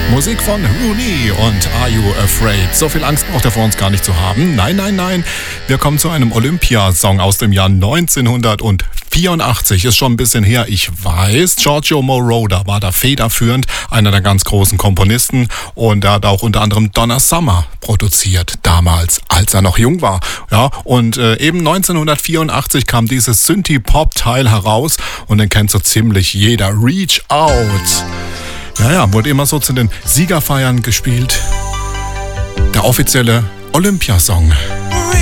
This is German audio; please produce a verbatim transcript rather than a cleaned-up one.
Musik von Rooney und Are You Afraid? So viel Angst braucht er vor uns gar nicht zu haben. Nein, nein, nein. Wir kommen zu einem Olympiasong aus dem Jahr neunzehnhundertvierundachtzig. Ist schon ein bisschen her, ich weiß. Giorgio Moroder war da federführend, einer der ganz großen Komponisten. Und er hat auch unter anderem Donna Summer produziert, damals, als er noch jung war. Ja, und äh, eben neunzehnhundertvierundachtzig kam dieses Synthie-Pop-Teil heraus und den kennt so ziemlich jeder. Reach Out. Ja, ja, wurde immer so zu den Siegerfeiern gespielt. Der offizielle Olympiasong.